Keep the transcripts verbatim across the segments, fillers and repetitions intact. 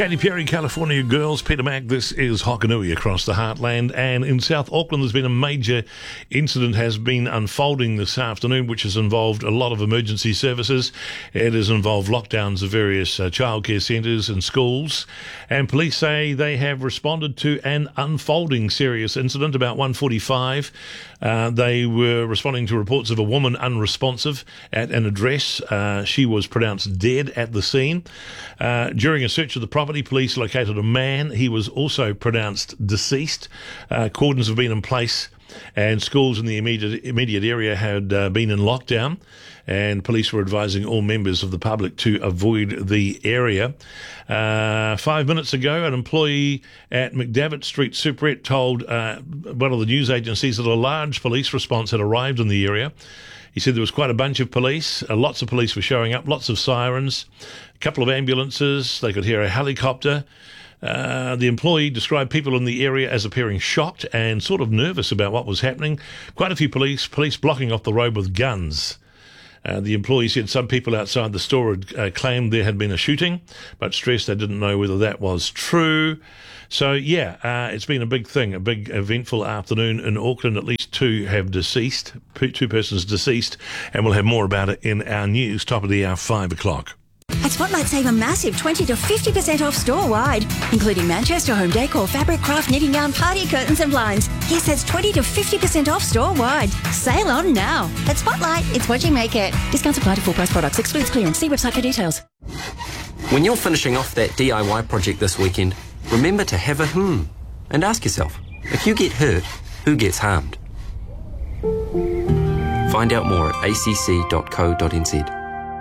Katy Perry, California Girls, Peter Mac. This is Hokanui across the heartland. And in South Auckland, there's been a major incident has been unfolding this afternoon, which has involved a lot of emergency services. It has involved lockdowns of various uh, childcare centres and schools. And police say they have responded to an unfolding serious incident about one forty-five. Uh, they were responding to reports of a woman unresponsive at an address. Uh, she was pronounced dead at the scene. Uh, during a search of the property, police located a man. He was also pronounced deceased. Uh, cordons have been in place, and schools in the immediate immediate area had uh, been in lockdown, and police were advising all members of the public to avoid the area. Uh, five minutes ago, an employee at McDavitt Street Superette told uh, one of the news agencies that a large police response had arrived in the area. He said there was quite a bunch of police. Uh, lots of police were showing up, lots of sirens, a couple of ambulances. They could hear a helicopter. Uh, the employee described people in the area as appearing shocked and sort of nervous about what was happening. Quite a few police, police blocking off the road with guns. Uh, the employee said some people outside the store had uh, claimed there had been a shooting, but stressed they didn't know whether that was true. So, yeah, uh, it's been a big thing, a big eventful afternoon in Auckland. At least two have deceased, two persons deceased, and we'll have more about it in our news, top of the hour, five o'clock. At Spotlight, save a massive twenty to fifty percent off store-wide, including Manchester home decor, fabric, craft, knitting yarn, party curtains and blinds. Yes, that's twenty to fifty percent off store-wide. Sale on now. At Spotlight, it's what you make it. Discounts apply to full price products. Excludes clearance. See website for details. When you're finishing off that D I Y project this weekend, remember to have a hmm and ask yourself, if you get hurt, who gets harmed? Find out more at a c c dot co dot n z.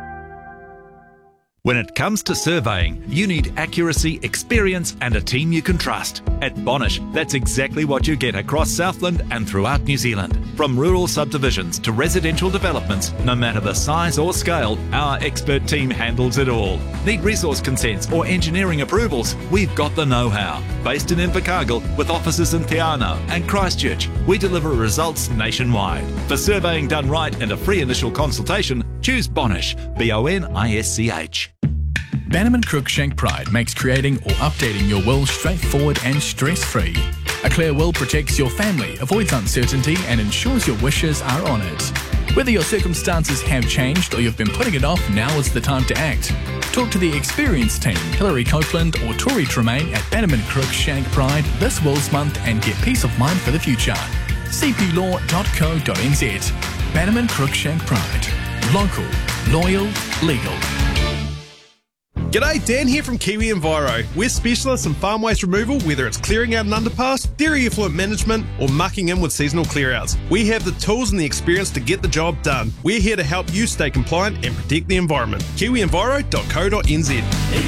When it comes to surveying, you need accuracy, experience and a team you can trust. At Bonish, that's exactly what you get across Southland and throughout New Zealand. From rural subdivisions to residential developments, no matter the size or scale, our expert team handles it all. Need resource consents or engineering approvals? We've got the know-how. Based in Invercargill with offices in Te Anau and Christchurch, we deliver results nationwide. For surveying done right and a free initial consultation, choose Bonish, B O N I S C H. Bannerman Cruikshank Pride makes creating or updating your will straightforward and stress-free. A clear will protects your family, avoids uncertainty and ensures your wishes are honoured. Whether your circumstances have changed or you've been putting it off, now is the time to act. Talk to the experienced team, Hilary Copeland or Tori Tremaine at Bannerman Cruikshank Pride this Wills Month and get peace of mind for the future. c p law dot co dot n z. Bannerman Cruikshank Pride. Local, loyal, legal. G'day, Dan here from Kiwi Enviro. We're specialists in farm waste removal, whether it's clearing out an underpass, dairy effluent management, or mucking in with seasonal clearouts. We have the tools and the experience to get the job done. We're here to help you stay compliant and protect the environment. kiwi enviro dot co dot n z.